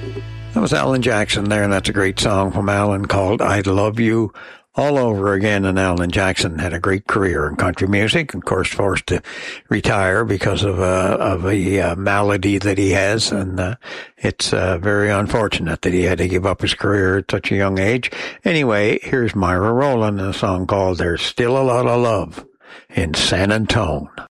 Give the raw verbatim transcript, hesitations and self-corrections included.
That was Alan Jackson there, and that's a great song from Alan called I Love You All Over Again. And Alan Jackson had a great career in country music, of course forced to retire because of, uh, of a uh, malady that he has. And uh, it's uh, very unfortunate that he had to give up his career at such a young age. Anyway, here's Myra Rowland in a song called There's Still a Lot of Love in San Antone.